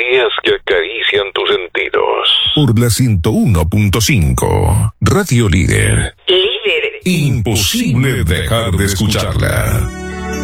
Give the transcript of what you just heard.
melodías que acarician tus sentidos. Por la 101.5, Radio Líder. Líder. Imposible dejar de escucharla.